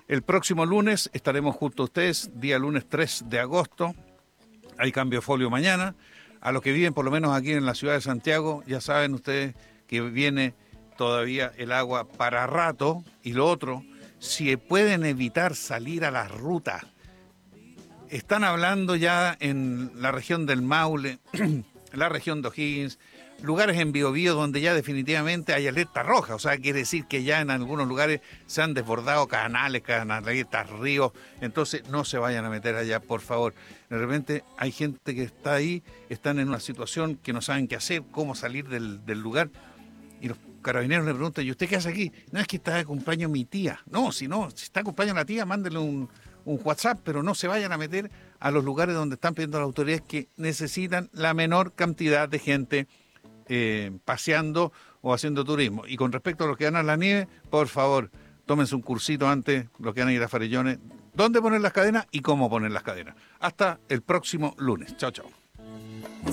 El próximo lunes estaremos junto a ustedes, día lunes 3 de agosto. Hay cambio de folio mañana. A los que viven por lo menos aquí en la ciudad de Santiago, ya saben ustedes que viene todavía el agua para rato. Y lo otro, si pueden evitar salir a las rutas. Están hablando ya en la región del Maule, la región de O'Higgins, lugares en Biobío donde ya definitivamente hay alerta roja. O sea, quiere decir que ya en algunos lugares se han desbordado canales, canaletas, ríos. Entonces no se vayan a meter allá, por favor. De repente hay gente que está ahí, están en una situación que no saben qué hacer, cómo salir del lugar. Y los carabineros le preguntan, ¿y usted qué hace aquí? No, es que está de cumpleaños mi tía. No, si está de cumpleaños la tía, mándele un WhatsApp, pero no se vayan a meter a los lugares donde están pidiendo a las autoridades que necesitan la menor cantidad de gente paseando o haciendo turismo. Y con respecto a los que van a la nieve, por favor, tómense un cursito antes, los que van a ir a Farellones, dónde poner las cadenas y cómo poner las cadenas. Hasta el próximo lunes. Chao, chao.